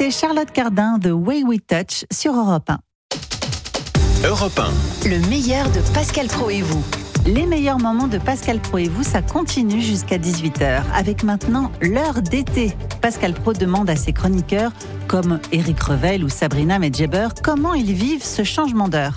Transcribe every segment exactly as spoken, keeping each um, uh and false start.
C'était Charlotte Cardin de Way We Touch sur Europe un. Europe un. Le meilleur de Pascal Praud et vous. Les meilleurs moments de Pascal Praud et vous, ça continue jusqu'à dix-huit heures. Avec maintenant l'heure d'été. Pascal Praud demande à ses chroniqueurs, comme Éric Revel ou Sabrina Medjeber, comment ils vivent ce changement d'heure.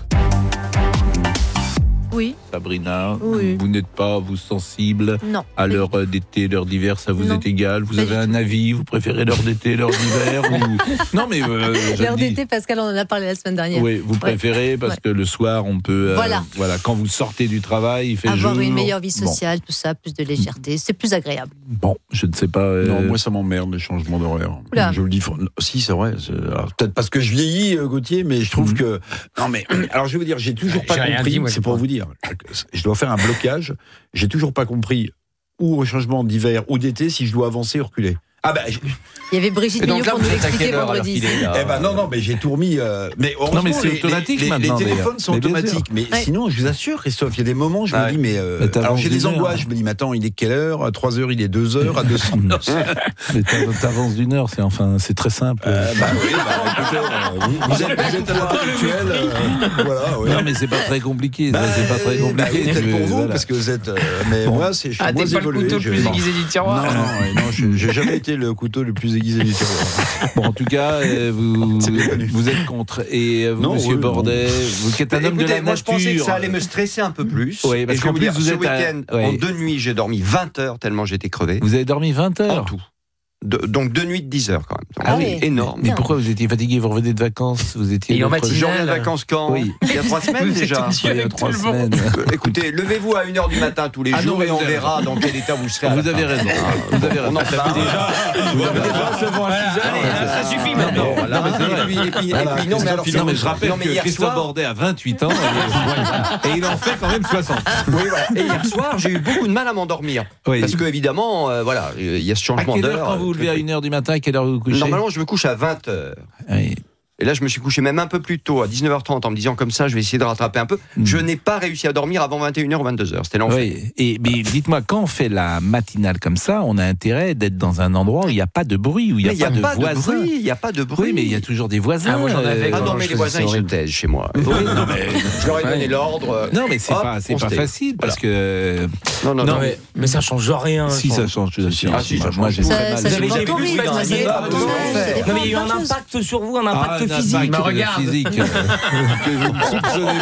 Oui. Sabrina, Oui. vous n'êtes pas, vous, sensible Non. à l'heure d'été, l'heure d'hiver, ça vous Non. est égal? Vous Pas avez du un avis? Vous préférez l'heure d'été, l'heure d'hiver ou... Non, mais euh, je L'heure le dis. d'été, Pascal, on en a parlé la semaine dernière. Oui, vous préférez parce Ouais. que le soir, on peut... euh, Voilà. voilà. Quand vous sortez du travail, il fait Avoir jour. une meilleure vie Bon. sociale, tout ça, plus de légèreté, c'est plus agréable. Bon, je ne sais pas... euh, Non, moi ça m'emmerde les changements d'horaire. Oula. Je le dis. Si, c'est vrai. c'est- alors, peut-être parce que je vieillis, euh, Gauthier, mais je trouve Mhm. que. Non, mais alors je vais vous dire, j'ai toujours J'ai pas rien compris. dit, moi, c'est je pour crois. vous dire. Je dois faire un blocage. J'ai toujours pas compris où au changement d'hiver ou d'été si je dois avancer ou reculer. Ah bah. j'ai- Il y avait Brigitte Et donc Millot là, pour vous nous êtes à l'expliquer quelle heure alors vendredi. qu'il est là Eh ben non, non, mais j'ai tout remis. euh, mais heureusement, Non, mais c'est les- automatique les, les, maintenant, Les téléphones d'ailleurs. sont Mais bien automatiques. sûr. Mais Ouais. sinon, je vous assure, Christophe, il y a des moments, je Ah me ouais. dis, mais. euh, Mais t'avances alors j'ai des d'une heure. angoisses. Je me dis, mais attends, il est quelle heure? À trois heures, il est deux heures. À deux cents heures. Mais t'a- t'avances d'une heure, c'est enfin, c'est très simple. Euh, bah oui, bah écoutez, euh, vous, vous êtes, vous êtes à l'intellectuel. euh, voilà, ouais. Non, mais c'est pas très compliqué. ça, Bah, c'est pas très bah compliqué. oui, peut-être je- pour vous, voilà. parce que vous êtes. euh, mais Bon. moi, c'est, je suis Ah, moins t'es pas le évolué. couteau le je- plus non. aiguisé du Non, tiroir. non, ouais, non, je- j'ai jamais été le couteau le plus aiguisé du tiroir. Bon, en tout cas, euh, vous, C'est bien connu. vous êtes contre. Et euh, vous, Non, Monsieur oui, Bordet, vous qui êtes un homme de Écoutez, la moi je nature. pensais que ça allait me stresser un peu plus. Oui, parce et je qu'en vais vous plus, dire, vous ce êtes à- week-end, ouais. en deux nuits, j'ai dormi vingt heures tellement j'étais crevé. Vous avez dormi vingt heures. En tout. De- donc deux nuits de dix heures quand même. Donc, Ah oui. énorme. Mais pourquoi vous étiez fatigué? Vous revenez de vacances? Vous étiez. Et en l'autre- matinée. Je reviens de vacances quand Oui. Il y a trois semaines Vous êtes déjà. obligé. Oui, il y a avec trois tout le monde. semaines. Euh, Écoutez, levez-vous à une heure du matin tous les Ah non, jours mais et on vous avez- verra dans quel état vous serez. à la Vous avez fin. raison. Ah, Vous avez on en raison. parle. Vous avez raison. Allez, ça suffit Non, maintenant. mais- non, mais c'est vrai. Et puis, et puis- et Voilà, puis, non, mais alors, Non, mais je rappelle non, mais que hier Christophe soir- Bordet a vingt-huit ans et, et il en fait quand même soixante. Oui, voilà. Et hier soir, j'ai eu beaucoup de mal à m'endormir. Oui. Parce que, évidemment, euh, voilà, il y a ce À changement quelle heure d'heure. quand vous vous levez à une heure du matin? À quelle heure vous vous couchez? Normalement, je me couche à vingt heures. Oui. Et là, je me suis couché même un peu plus tôt, à dix-neuf heures trente, en me disant comme ça, je vais essayer de rattraper un peu. Mm. Je n'ai pas réussi à dormir avant vingt et une heures ou vingt-deux heures. C'était l'enfer. Oui. Et mais dites-moi, quand on fait la matinale comme ça, on a intérêt d'être dans un endroit où il n'y a pas de bruit, où il n'y a, Mais il n'y a pas, pas de de voisins. bruit, il n'y a pas de bruit. Oui, mais il y a toujours des voisins. Ah, moi, j'en avais euh, Ah quand non, je mais les faisais voisins, ça, ils se horrible. taisent chez moi. Oui, non, mais, Je leur ai donné l'ordre. euh, non, mais c'est hop, pas, c'est on pas se tait. facile parce que. Non, non, Non, non. mais, mais ça change rien. Si je ça pense. change, je suis Ah, si, ça Moi, change. j'ai Ça, très mal. ça Vous avez dépend de jamais ton vu rythme, ça, ça c'est dépend pas de tout ton à rythme, fait. ça dépend Non, mais il y a eu de un plein de choses. impact sur vous, un Ah, impact un physique. impact Mais regarde. physique euh, que vous ne soupçonnez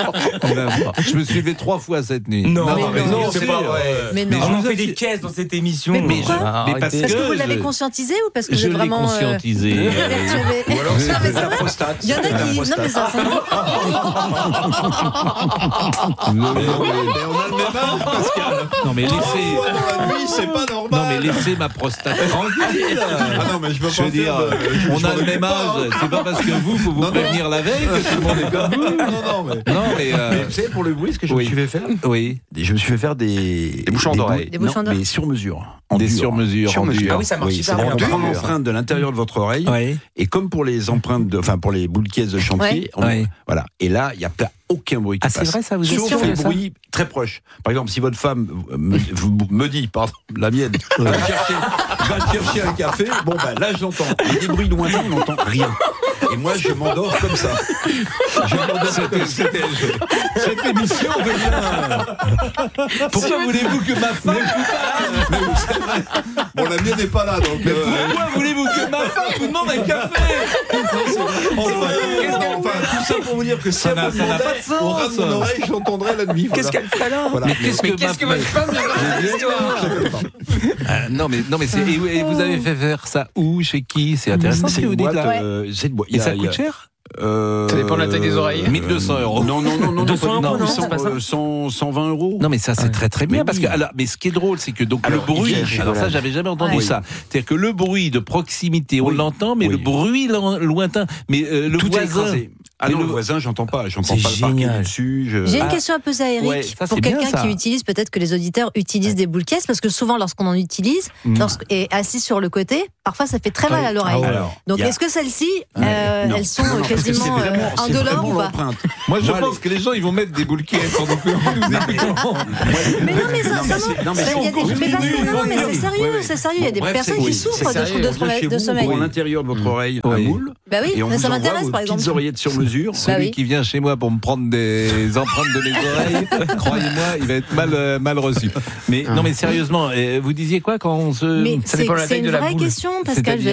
pas. Je me suis levé trois fois cette nuit. Non, mais non, c'est c'est pas pas vrai. Mais Mais non. je On en vous fait ai- des caisses dans cette émission. Mais Mais pourquoi je- Ah, mais parce arrêtez. Parce que que vous l'avez je- conscientisé ou parce que vous Je êtes l'ai vraiment euh, conscientisé. perturbé? Ou alors, Non, c'est mais de la c'est vrai. prostate. Il y en a C'est de la qui. Non, mais ça. ça- Mais- Mais on a le même âge, Pascal. Non mais laissez. Dans la nuit, c'est pas normal. Non mais laissez ma prostate tranquille. Ah non, mais je veux Je veux pas dire, faire de- je- on je a m'en le même occupe pas, âge. hein. C'est pas parce que vous, faut vous Non, non. prévenir la veille que tout le monde est comme vous. Non, non, mais. Non mais, euh, Mais vous savez, pour le bruit, ce que je oui. me suis fait faire oui, Je me suis fait faire des. Des bouchons d'oreilles. Des bouchons Non, d'oreilles. mais sur mesure. En des dur. sur-mesures. Sur en mesure. dur. Ah oui, ça marche Oui, super c'est-à-dire bien. qu'on prend dur. l'empreinte de l'intérieur de votre oreille. Oui. Et comme pour les empreintes, de, enfin pour les boules de caisse de chantier, Ouais. on- Ouais. voilà. Et là, il n'y a pas aucun bruit qui Ah c'est passe. vrai ça vous êtes Sauf sûr les de ça? bruits très proches. Par exemple, si votre femme me, vous- me dit, pardon, la mienne, va te chercher, va te chercher un café, bon ben là je l'entends. Mais des bruits lointains, on n'entend rien. Et moi je m'endors comme ça. Je m'endors C'était- c'était- Cette émission devient. Pourquoi voulez-vous que ma femme Mais vous, c'est vrai. Bon, la mienne n'est pas là, donc. euh, Pourquoi voulez-vous que ma femme vous demande un café? Enfin, enfin, tout ça pour vous dire que si Ça elle n'a- me ça n'a demandait, pas de sens. au ras de mon oreille, j'entendrai la nuit. Qu'est-ce voilà. qu'elle ferait là Voilà. Qu'est-ce Mais que qu'est-ce ma- que votre femme vient de cette histoire? Euh, non mais non mais c'est et, et vous avez fait faire ça où, chez qui? C'est intéressant ce C'est que vous une dites boîte. là. euh, c'est une boîte. Et Il y a- ça il y a- coûte cher? Euh, Ça dépend de la taille des oreilles. mille deux cents euros. Non, non, non, non. deux cents pas- euros, non, cent, c'est pas ça. euh, cent, cent vingt euros. Non mais ça c'est très très bien Mais parce oui. que alors mais ce qui est drôle c'est que donc Alors, le bruit il vient, alors ça voilà. j'avais jamais entendu Ouais. ça c'est-à-dire que le bruit de proximité on Oui. l'entend mais Oui. le bruit lo- lointain mais euh, le Tout est voisin écrasé. Ah non, le- le voisin, j'entends pas. J'entends C'est pas le parquet génial. dessus. Je... J'ai une Ah. question à poser à Eric. Ouais, ça, pour c'est bien, quelqu'un ça. qui utilise, peut-être que les auditeurs utilisent des boules caisses, parce que souvent, lorsqu'on en utilise, Mm. lorsque, et assis sur le côté, parfois ça fait très mal à l'oreille. Ah ouais. Alors, Donc il y a- est-ce que celles-ci, euh, Non. elles sont Non, non, parce que quasiment c'est vraiment- euh, c'est indolores vraiment ou pas? l'empreinte. Moi, je Moi, pense que les gens, ils vont mettre des boules qui pendant que nous écoutons. Mais non, mais ça, Non, mais ça, c'est- non, non, mais ça, si il y a on des, continue, mais parce que ils non, vont mais dire c'est oui. sérieux, Oui, oui. c'est sérieux. Il y a Bon, des bref, personnes c'est- qui oui, souffrent c'est de sérieux. troubles de On vient sommeil. chez de vous, sommeil. On voit l'intérieur de votre oreille, un Oui. moule. Bah oui, Et on mais vous ça envoie m'intéresse vos par exemple. petites oreillettes sur mesure. Bah Celui oui. qui vient chez moi pour me prendre des empreintes de mes oreilles, croyez-moi, il va être mal, euh, mal reçu. Mais non, mais sérieusement, euh, vous disiez quoi quand on se. Mais Ça dépend de la c'est c'est taille une de la vraie boule. question, Pascal. C'est-à-dire